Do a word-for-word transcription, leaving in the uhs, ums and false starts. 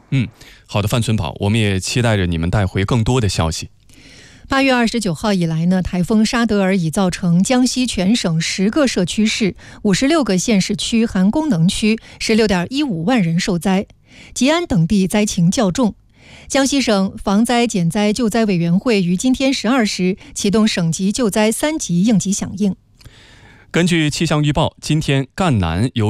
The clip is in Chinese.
嗯，好的，范存宝，我们也期待着你们带回更多的消息。 八月二十九号以来呢，台风沙德尔已造成江西全省十个社区市、五十六个县市区含功能区十六点一五万人受灾，吉安等地灾情较重。江西省防灾减灾救灾委员会于今天十二时启动省级救灾三级应急响应。 根据气象预报，今天赣南由